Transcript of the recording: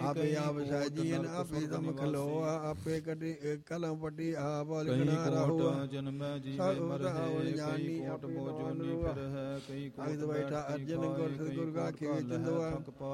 ਆਪੇ ਆਪ ਸਾਜੀਨ ਆਪੇ ਦਮ ਖਲੋਆ ਆਪੇ ਕਟੀ ਕਲਮ ਪੱਟੀ ਆਪ ਲਿਖਣਾ ਰਹੂਆ ਜਨਮੈ ਜੀਵੈ ਸਭ ਮਰਹਿ ਜਾਨੀ ਕਈ ਕੋਟ ਆਪੇ ਮੋਜੋਨੀ ਰੂਆ ਫਿਰ ਹੈ ਕਈ ਕੋਟ ਅਗਦ ਬੈਠਾ ਅਰਜਨ ਗੁਰ ਕਾ ਖੇਤ ਚੰਦਵਾ